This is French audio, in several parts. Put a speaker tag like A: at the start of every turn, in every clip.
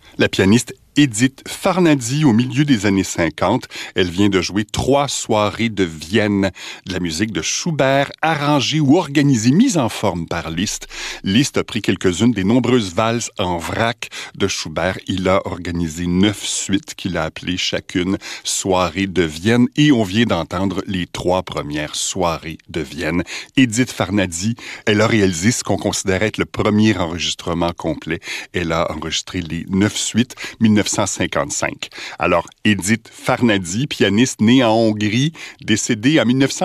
A: La pianiste Edith Farnady, au milieu des années 50, elle vient de jouer 3 soirées de Vienne, de la musique de Schubert, arrangée ou organisée, mise en forme par Liszt. Liszt a pris quelques-unes des nombreuses valses en vrac de Schubert. Il a organisé 9 suites qu'il a appelées chacune soirées de Vienne et on vient d'entendre les 3 premières soirées de Vienne. Edith Farnady, elle a réalisé ce qu'on considère être le premier enregistrement complet. Elle a enregistré les 9 suites, 1955. Alors, Edith Farnady, pianiste née en Hongrie, décédée en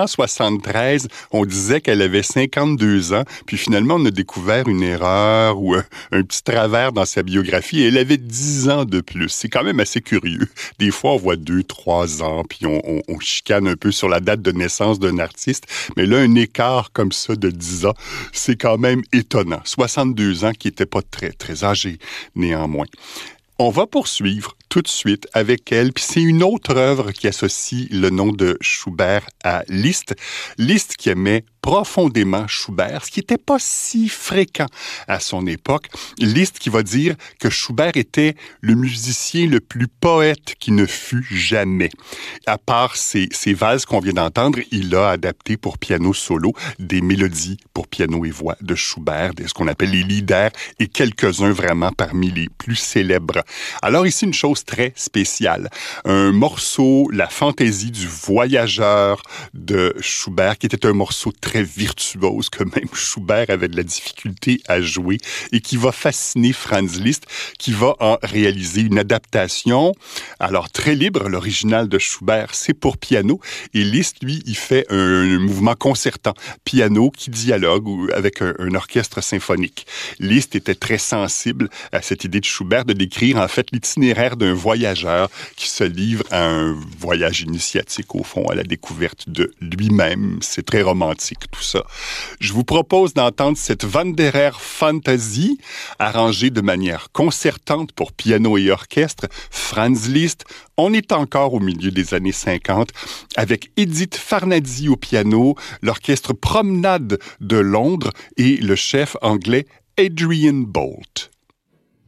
A: 1973, on disait qu'elle avait 52 ans, puis finalement, on a découvert une erreur ou un petit travers dans sa biographie, et elle avait 10 ans de plus. C'est quand même assez curieux. Des fois, on voit 2, 3 ans, puis on chicane un peu sur la date de naissance d'un artiste, mais là, un écart comme ça de 10 ans, c'est quand même étonnant. 62 ans, qui n'était pas très, très âgé, néanmoins. On va poursuivre tout de suite avec elle, puis c'est une autre œuvre qui associe le nom de Schubert à Liszt. Liszt qui aimait profondément Schubert, ce qui n'était pas si fréquent à son époque. Liszt qui va dire que Schubert était le musicien le plus poète qui ne fut jamais. À part ces valses qu'on vient d'entendre, il a adapté pour piano solo des mélodies pour piano et voix de Schubert, ce qu'on appelle les lieder, et quelques-uns vraiment parmi les plus célèbres. Alors ici, une chose très spéciale. Un morceau, la fantaisie du voyageur de Schubert, qui était un morceau très virtuose, que même Schubert avait de la difficulté à jouer, et qui va fasciner Franz Liszt, qui va en réaliser une adaptation. Alors, très libre, l'original de Schubert, c'est pour piano, et Liszt, lui, il fait un mouvement concertant, piano qui dialogue avec un orchestre symphonique. Liszt était très sensible à cette idée de Schubert de décrire en fait l'itinéraire d'un voyageur qui se livre à un voyage initiatique au fond, à la découverte de lui-même. C'est très romantique tout ça. Je vous propose d'entendre cette Wanderer Fantasie arrangée de manière concertante pour piano et orchestre. Franz Liszt, on est encore au milieu des années 50 avec Edith Farnady au piano, l'orchestre Promenade de Londres et le chef anglais Adrian Boult.